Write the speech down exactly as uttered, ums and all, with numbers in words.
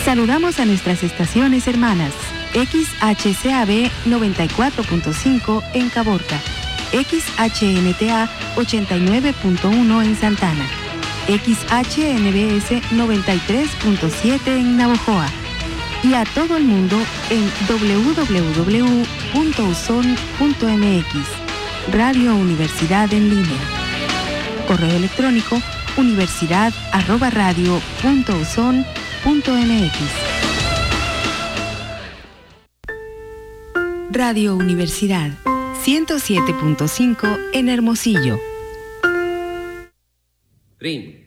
Saludamos a nuestras estaciones hermanas. X H C A B noventa y cuatro punto cinco en Caborca, X H N T A ochenta y nueve punto uno en Santana, X H N B S noventa y tres punto siete en Navojoa y a todo el mundo en doble u doble u doble u punto uson punto m x. Radio Universidad en línea. Correo electrónico universidad arroba radio punto uson punto m x. Radio Universidad ciento siete punto cinco en Hermosillo. Rin.